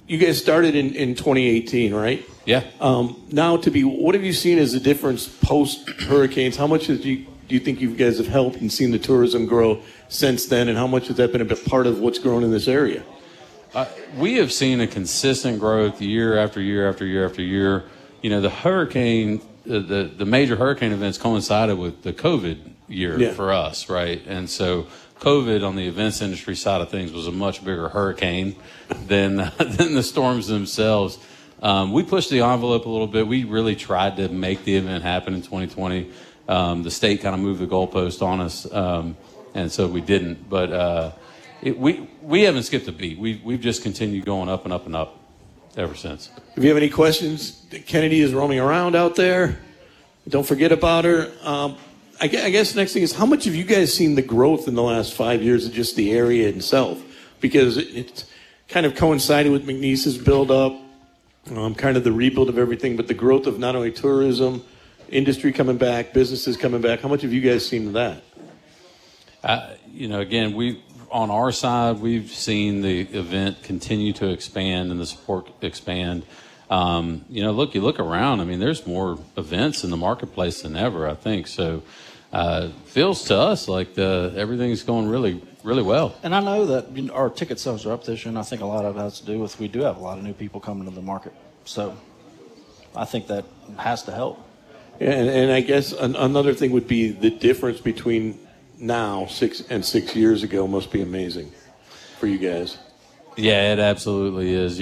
you guys started in 2018, right? Yeah. Now what have you seen as the difference post hurricanes? How much do you think you guys have helped and seen the tourism grow since then, and how much has that been a bit part of what's grown in this area? We have seen a consistent growth year after year after year after year. You know, the hurricane, the major hurricane events coincided with the COVID year for us, right? And so COVID on the events industry side of things was a much bigger hurricane than the storms themselves. We pushed the envelope a little bit. We really tried to make the event happen in 2020. The state kind of moved the goalpost on us, and so we didn't. But we haven't skipped a beat. We've just continued going up and up and up ever since. If you have any questions, Kennedy is roaming around out there. Don't forget about her. I guess the next thing is, how much have you guys seen the growth in the last 5 years of just the area itself? Because it's kind of coincided with McNeese's build-up, kind of the rebuild of everything, but the growth of not only tourism, industry coming back, businesses coming back. How much have you guys seen of that? Again, on our side, we've seen the event continue to expand and the support expand. You look around. I mean, there's more events in the marketplace than ever, I think. So feels to us like everything's going really, really well. And I know that our ticket sales are up this year, and I think a lot of it has to do with we do have a lot of new people coming to the market. So I think that has to help. Yeah, and I guess another thing would be the difference between now 6 years ago must be amazing for you guys. Yeah, it absolutely is.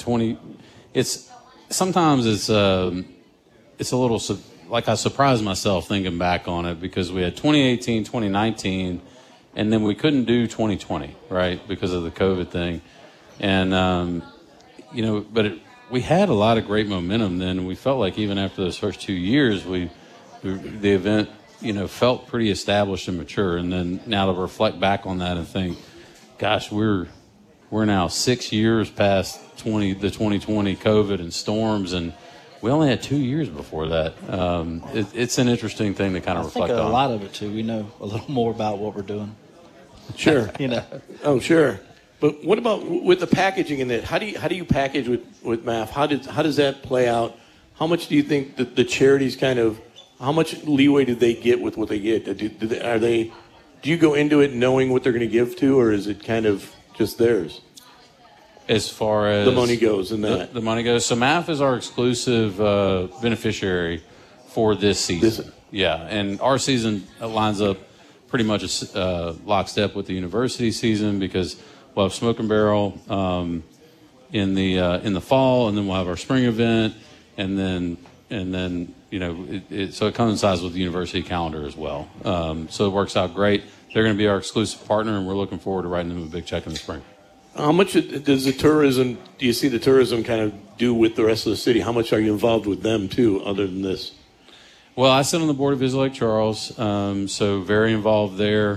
Sometimes it's a little like I surprised myself thinking back on it, because we had 2018, 2019, and then we couldn't do 2020, right, because of the COVID thing. And, we had a lot of great momentum then, and we felt like even after those first 2 years, the event, felt pretty established and mature. And then now to reflect back on that and think, gosh, we're now 6 years past the 2020 COVID and storms, and we only had 2 years before that. It's an interesting thing to kind of reflect on. I think a lot of it, too. We know a little more about what we're doing. Sure. Oh, sure. But what about with the packaging in it? How do you package with MAF? How does that play out? How much do you think that the charities how much leeway do they get with what they get? Do you go into it knowing what they're going to give to, or is it kind of just theirs? As far as the money goes and that. The money goes. So MAF is our exclusive beneficiary for this season. Yeah, and our season lines up pretty much lockstep with the university season, because we'll have Smoke and Barrel in the fall, and then we'll have our spring event, and then so it coincides with the university calendar as well. So it works out great. They're going to be our exclusive partner, and we're looking forward to writing them a big check in the spring. How much does do you see the tourism kind of do with the rest of the city? How much are you involved with them, too, other than this? Well, I sit on the board of Visit Lake Charles, so very involved there.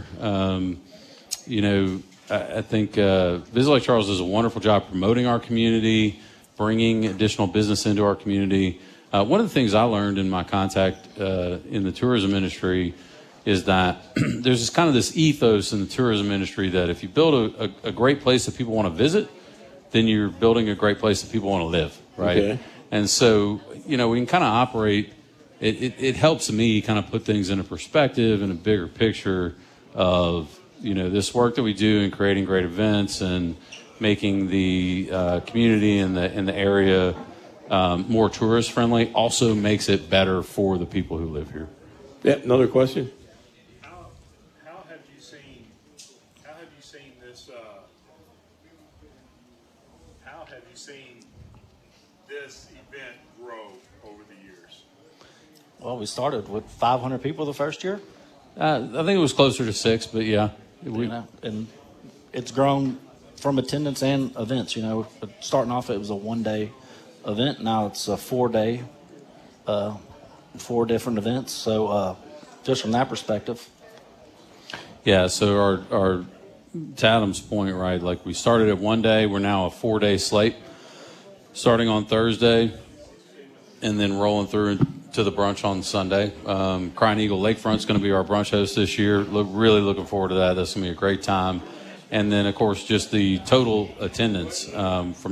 I think Visit Lake Charles does a wonderful job promoting our community, bringing additional business into our community. One of the things I learned in my contact in the tourism industry is that there's this ethos in the tourism industry that if you build a great place that people want to visit, then you're building a great place that people want to live, right? Okay. And so, we can kind of operate, it helps me kind of put things into perspective and a bigger picture of, this work that we do in creating great events and making the community and the area more tourist friendly also makes it better for the people who live here. Yeah, another question. This event grow over the years? Well, we started with 500 people the first year. I think it was closer to 6, but yeah. And it's grown from attendance and events. Starting off, it was a 1-day event. Now it's a 4-day, 4 different events. So just from that perspective. Yeah, so our to Adam's point, right, like we started at 1 day. We're now a 4-day slate, starting on Thursday and then rolling through to the brunch on Sunday. Crying Eagle Lakefront's going to be our brunch host this year. Really looking forward to that. That's going to be a great time. And then, of course, just the total attendance from